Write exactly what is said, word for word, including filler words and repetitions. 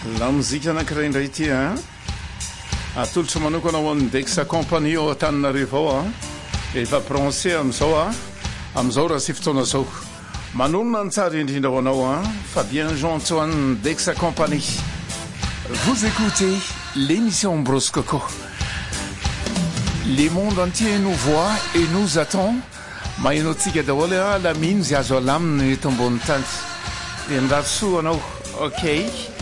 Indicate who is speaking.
Speaker 1: La mozika anankiray indray ity a atolotra manokana ho an'ny Dexa Company ao Antananarivo ao a efa français amin'izao a amin'izao raha sy fotoana zao manolona ny tsara indrindra ho anao a Fabien Jean ho an'ny Dexa Company. Vous écoutez l'émission Brosse Coco. Le monde entier nous voit et nous attend. Maino tsika daholo a la mino zay azo alaminy eto ambony tany dia ndraso anao. OK.